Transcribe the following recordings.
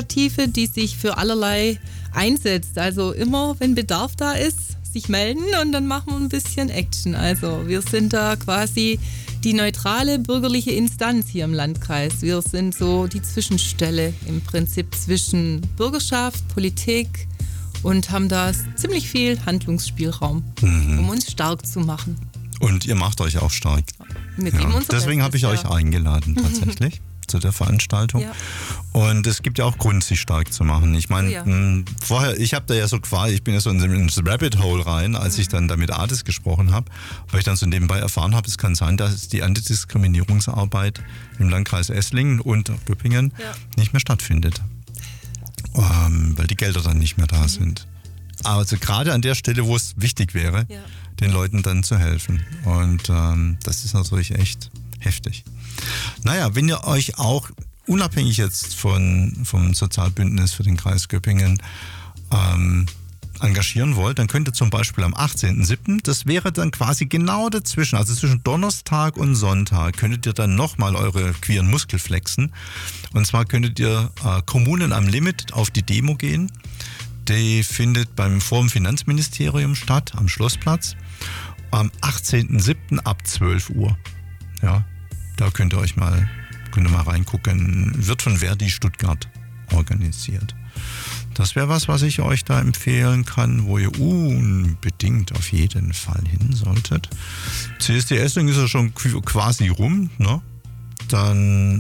Bürgerinitiative, die sich für allerlei einsetzt. Also immer, wenn Bedarf da ist, sich melden und dann machen wir ein bisschen Action. Also wir sind da quasi die neutrale bürgerliche Instanz hier im Landkreis. Wir sind so die Zwischenstelle im Prinzip zwischen Bürgerschaft, Politik und haben da ziemlich viel Handlungsspielraum, um uns stark zu machen. Und ihr macht euch auch stark. Deswegen habe ich euch eingeladen tatsächlich zu der Veranstaltung. Ja. Und es gibt ja auch Grund, sich stark zu machen. Ich meine, vorher, ich bin ja so ins Rabbit Hole rein, als ich dann da mit Adis gesprochen habe, weil ich dann so nebenbei erfahren habe, es kann sein, dass die Antidiskriminierungsarbeit im Landkreis Esslingen und Göppingen nicht mehr stattfindet. Weil die Gelder dann nicht mehr da sind. Also gerade an der Stelle, wo es wichtig wäre, den Leuten dann zu helfen. Und das ist natürlich echt heftig. Naja, wenn ihr euch auch unabhängig jetzt vom Sozialbündnis für den Kreis Göppingen engagieren wollt, dann könnt ihr zum Beispiel am 18.07., das wäre dann quasi genau dazwischen, also zwischen Donnerstag und Sonntag, könntet ihr dann nochmal eure queeren Muskel flexen. Und zwar könntet ihr Kommunen am Limit auf die Demo gehen. Die findet beim Forum Finanzministerium statt, am Schlossplatz, am 18.07. ab 12 Uhr. Ja, da könnt ihr mal reingucken. Wird von Verdi Stuttgart organisiert. Das wäre was ich euch da empfehlen kann, wo ihr unbedingt auf jeden Fall hin solltet. CSD Esslingen ist ja schon quasi rum, ne? Dann,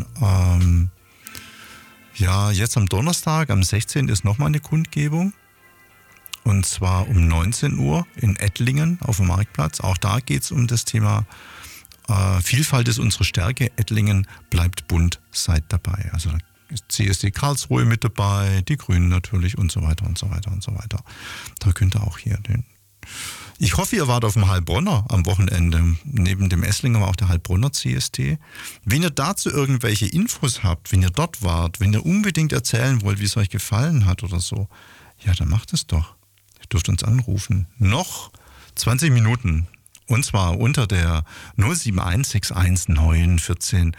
jetzt am Donnerstag, am 16. ist nochmal eine Kundgebung. Und zwar um 19 Uhr in Ettlingen auf dem Marktplatz. Auch da geht es um das Thema Vielfalt ist unsere Stärke. Ettlingen bleibt bunt, seid dabei. Also ist CSD Karlsruhe mit dabei, die Grünen natürlich und so weiter und so weiter und so weiter. Da könnt ihr auch hier den. Ich hoffe, ihr wart auf dem Heilbronner am Wochenende. Neben dem Esslinger war auch der Heilbronner CSD. Wenn ihr dazu irgendwelche Infos habt, wenn ihr dort wart, wenn ihr unbedingt erzählen wollt, wie es euch gefallen hat oder so, ja, dann macht es doch. Ihr dürft uns anrufen. Noch 20 Minuten. Und zwar unter der 07161 914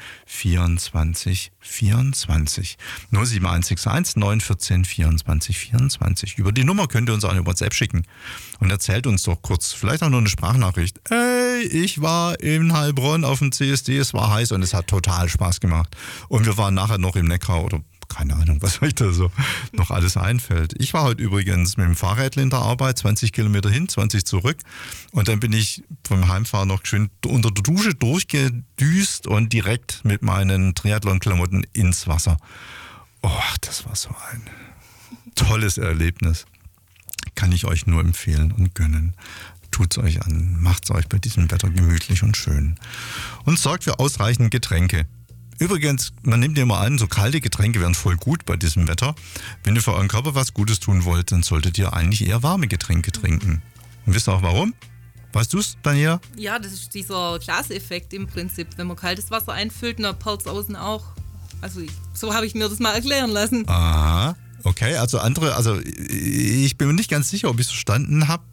24 24. 07161 914 24 24. Über die Nummer könnt ihr uns auch eine WhatsApp schicken und erzählt uns doch kurz, vielleicht auch nur eine Sprachnachricht. Hey, ich war in Heilbronn auf dem CSD, es war heiß und es hat total Spaß gemacht. Und wir waren nachher noch im Neckar oder keine Ahnung, was euch da so noch alles einfällt. Ich war heute übrigens mit dem Fahrrädl in der Arbeit, 20 Kilometer hin, 20 zurück. Und dann bin ich vom Heimfahren noch schön unter der Dusche durchgedüst und direkt mit meinen Triathlon-Klamotten ins Wasser. Oh, das war so ein tolles Erlebnis. Kann ich euch nur empfehlen und gönnen. Tut's euch an, macht's euch bei diesem Wetter gemütlich und schön. Und sorgt für ausreichend Getränke. Übrigens, man nimmt ja immer an, so kalte Getränke wären voll gut bei diesem Wetter. Wenn ihr für euren Körper was Gutes tun wollt, dann solltet ihr eigentlich eher warme Getränke trinken. Und wisst ihr auch warum? Weißt du es, Daniela? Ja, das ist dieser Glaseffekt im Prinzip. Wenn man kaltes Wasser einfüllt, dann perlt es außen auch. Also so habe ich mir das mal erklären lassen. Aha, okay. Also ich bin mir nicht ganz sicher, ob ich es verstanden habe.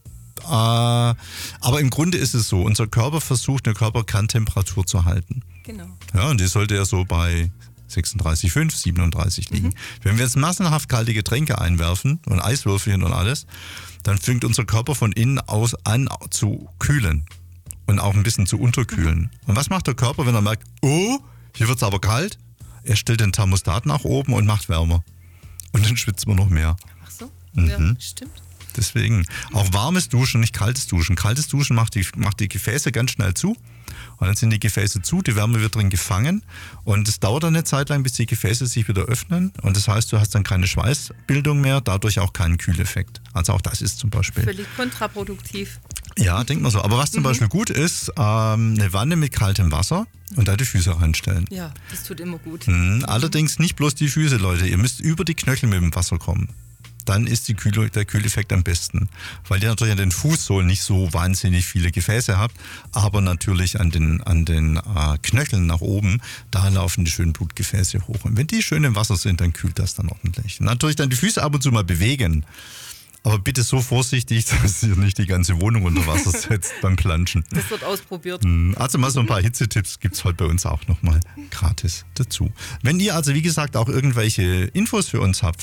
Aber im Grunde ist es so, unser Körper versucht, eine Körperkerntemperatur zu halten. Genau. Ja, und die sollte ja so bei 36,5, 37 liegen. Wenn wir jetzt massenhaft kalte Getränke einwerfen und Eiswürfelchen und alles, dann fängt unser Körper von innen aus an zu kühlen und auch ein bisschen zu unterkühlen. Und was macht der Körper, wenn er merkt, oh, hier wird es aber kalt? Er stellt den Thermostat nach oben und macht wärmer. Und dann schwitzt man noch mehr. Ach so, ja, stimmt. Deswegen auch warmes Duschen, nicht kaltes Duschen. Kaltes Duschen macht die Gefäße ganz schnell zu. Und dann sind die Gefäße zu, die Wärme wird drin gefangen. Und es dauert dann eine Zeit lang, bis die Gefäße sich wieder öffnen. Und das heißt, du hast dann keine Schweißbildung mehr, dadurch auch keinen Kühleffekt. Also auch das ist zum Beispiel völlig kontraproduktiv. Ja, denkt man so. Aber was zum Beispiel gut ist, eine Wanne mit kaltem Wasser und da die Füße reinstellen. Ja, das tut immer gut. Allerdings nicht bloß die Füße, Leute. Ihr müsst über die Knöchel mit dem Wasser kommen. Dann ist der Kühleffekt am besten. Weil ihr natürlich an den Fußsohlen nicht so wahnsinnig viele Gefäße habt, aber natürlich an den Knöcheln nach oben, da laufen die schönen Blutgefäße hoch. Und wenn die schön im Wasser sind, dann kühlt das dann ordentlich. Und natürlich dann die Füße ab und zu mal bewegen. Aber bitte so vorsichtig, dass ihr nicht die ganze Wohnung unter Wasser setzt beim Planschen. Das wird ausprobiert. Also mal so ein paar Hitzetipps gibt es heute bei uns auch nochmal gratis dazu. Wenn ihr also, wie gesagt, auch irgendwelche Infos für uns habt,